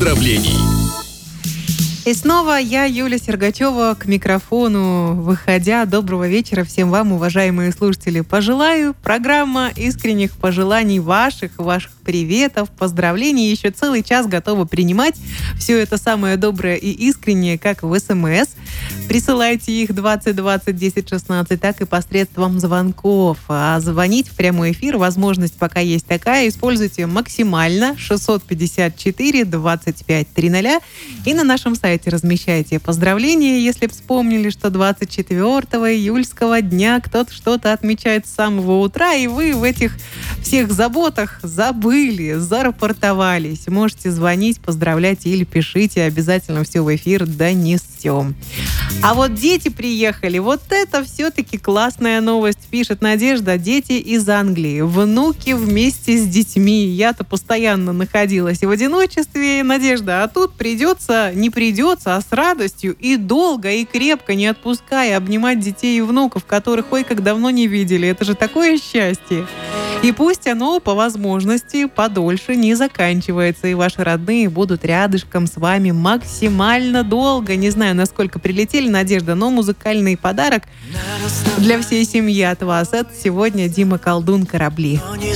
поздравлений. И снова я, Юля Сергачева, к микрофону выходя. Доброго вечера всем вам, уважаемые слушатели. Пожелаю. Программа искренних пожеланий ваших приветов, поздравлений. Еще целый час готова принимать все это самое доброе и искреннее, как в СМС. Присылайте их 20 20 10 16, так и посредством звонков. А звонить в прямой эфир, возможность пока есть такая, используйте максимально 654 25 300 и на нашем сайте размещайте поздравления, если вспомнили, что 24 июльского дня кто-то что-то отмечает с самого утра, и вы в этих всех заботах забыли, зарапортовались. Можете звонить, поздравлять или пишите, обязательно все в эфир донесем. А вот дети приехали. Вот это все-таки классная новость, пишет Надежда. Дети из Англии. Внуки вместе с детьми. Я-то постоянно находилась в одиночестве, Надежда. А тут не придется, а с радостью и долго, и крепко, не отпуская, обнимать детей и внуков, которых ой как давно не видели. Это же такое счастье. И пусть оно по возможности подольше не заканчивается, и ваши родные будут рядышком с вами максимально долго. Не знаю, насколько прилетели, Надежда, но музыкальный подарок для всей семьи от вас. Это сегодня Дима Колдун «Корабли».